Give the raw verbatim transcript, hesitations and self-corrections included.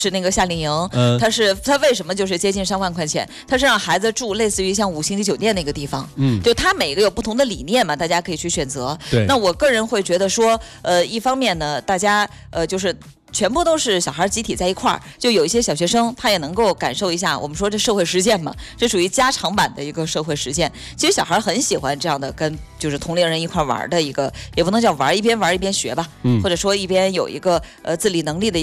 是那个夏令营， 嗯， 它是它为什么就是接近上万块钱？它是让孩子住类似于像五星级酒店那个地方， 嗯， 就它每个有不同的理念嘛，大家可以去选择。 对， 那我个人会觉得说，呃，一方面呢，大家呃就是。全部都是小孩集体在一块儿，就有一些小学生他也能够感受一下，我们说这社会实践嘛，这属于加长版的一个社会实践。其实小孩很喜欢这样的跟就是同龄人一块玩的一个，也不能叫玩，一边玩一边学吧， 嗯， 或者说一边有一个呃自理能力的。